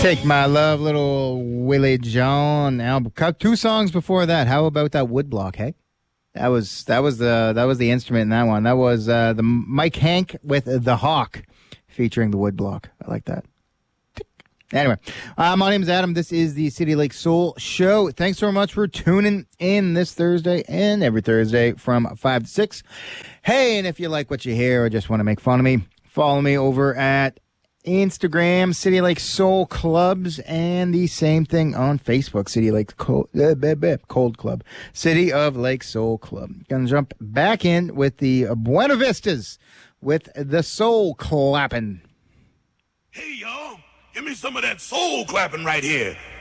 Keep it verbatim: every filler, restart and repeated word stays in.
Take My Love, little Willie John album. Cut two songs before that. How about that woodblock, hey? That was that was the that was the instrument in that one. That was uh, the Mike Hank with the Hawk featuring the woodblock. I like that. Anyway, uh, my name is Adam. This is the City Lake Soul Show. Thanks so much for tuning in this Thursday and every Thursday from five to six. Hey, and if you like what you hear or just want to make fun of me, follow me over at Instagram, City Lake Soul Clubs, and the same thing on Facebook, City Lake Cold, uh, Cold Club, City of Lake Soul Club. Gonna jump back in with the Buena Vistas with the soul clapping. Hey, y'all, give me some of that soul clapping right here.